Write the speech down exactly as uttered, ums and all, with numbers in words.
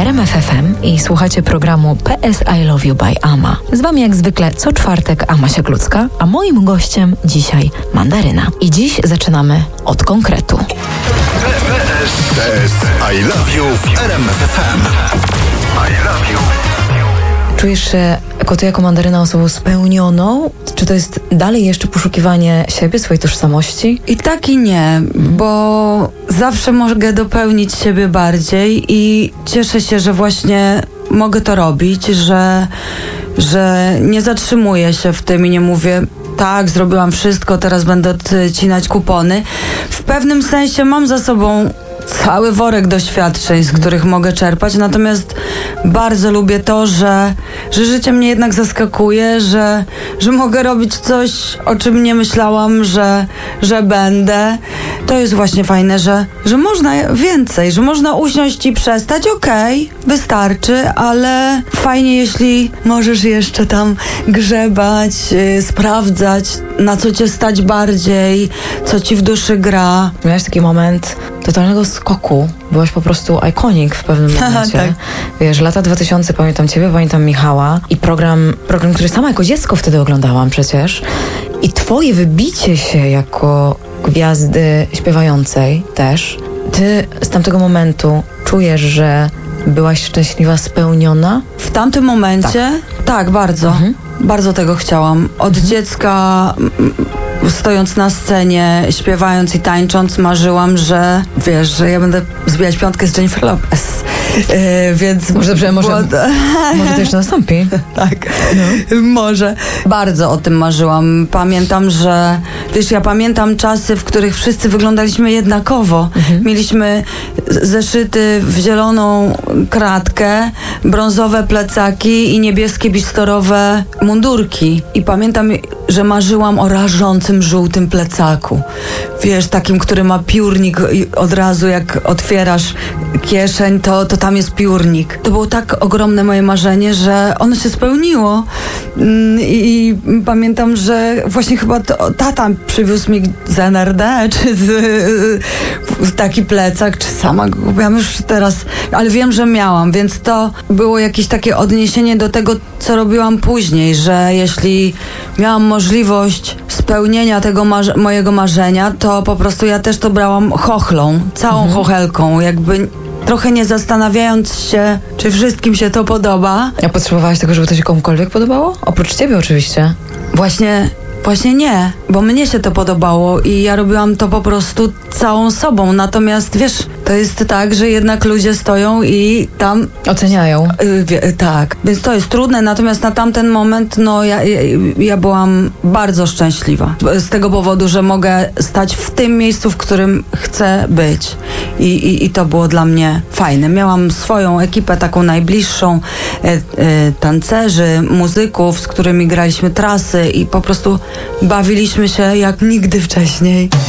R M F F M i słuchacie programu P S I Love You by Ama. Z wami jak zwykle co czwartek Ama Sieklucka, a moim gościem dzisiaj Mandaryna. I dziś zaczynamy od konkretu. P S I Love You w R M F F M. I love you. Czujesz się jako ty, jako Mandaryna, osobą spełnioną? Czy to jest dalej jeszcze poszukiwanie siebie, swojej tożsamości? I tak i nie, bo zawsze mogę dopełnić siebie bardziej i cieszę się, że właśnie mogę to robić, że, że nie zatrzymuję się w tym i nie mówię: tak, zrobiłam wszystko, teraz będę odcinać kupony. W pewnym sensie mam za sobą cały worek doświadczeń, z których mogę czerpać, natomiast bardzo lubię to, że, że życie mnie jednak zaskakuje, że, że mogę robić coś, o czym nie myślałam, że, że będę. To jest właśnie fajne, że, że można więcej, że można usiąść i przestać. Okej, okay, wystarczy, ale fajnie, jeśli możesz jeszcze tam grzebać, yy, sprawdzać, na co cię stać bardziej, co ci w duszy gra. Miałeś taki moment totalnego skoku. Byłaś po prostu iconic w pewnym momencie. Tak. Wiesz, lata dwa tysiące, pamiętam ciebie, pamiętam Michała i program, program, który sama jako dziecko wtedy oglądałam przecież. I twoje wybicie się jako gwiazdy śpiewającej też. Ty z tamtego momentu czujesz, że byłaś szczęśliwa, spełniona? W tamtym momencie? Tak, tak bardzo. Mhm. Bardzo tego chciałam. Od mhm. dziecka, stojąc na scenie, śpiewając i tańcząc, marzyłam, że wiesz, że ja będę zbijać piątkę z Jennifer Lopez. Yy, więc może dobrze, może, było... może to jeszcze nastąpi. Tak, no. Może. Bardzo o tym marzyłam. Pamiętam, że wiesz, ja pamiętam czasy, w których wszyscy wyglądaliśmy jednakowo. Mhm. Mieliśmy zeszyty w zieloną kratkę, brązowe plecaki i niebieskie bistorowe mundurki. I pamiętam, że marzyłam o rażącym żółtym plecaku. Wiesz, takim, który ma piórnik i od razu jak otwierasz kieszeń, to, to tam jest piórnik. To było tak ogromne moje marzenie, że ono się spełniło. I, i pamiętam, że właśnie chyba to, tata przywiózł mi z N R D, czy z, z taki plecak, czy sama go kupiłam już teraz, ale wiem, że miałam, więc to było jakieś takie odniesienie do tego, co robiłam później, że jeśli miałam możliwość spełnienia tego marze- mojego marzenia, to po prostu ja też to brałam chochlą, całą mhm. chochelką, jakby trochę nie zastanawiając się, czy wszystkim się to podoba. A potrzebowałaś tego, żeby to się komukolwiek podobało? Oprócz ciebie oczywiście. Właśnie... Właśnie nie, bo mnie się to podobało i ja robiłam to po prostu całą sobą. Natomiast wiesz, to jest tak, że jednak ludzie stoją i tam oceniają. Yy, wie, tak, więc to jest trudne. Natomiast na tamten moment, no ja, ja, ja byłam bardzo szczęśliwa. Z tego powodu, że mogę stać w tym miejscu, w którym chcę być. I, i, i to było dla mnie fajne. Miałam swoją ekipę, taką najbliższą, e, e, tancerzy, muzyków, z którymi graliśmy trasy i po prostu bawiliśmy się jak nigdy wcześniej.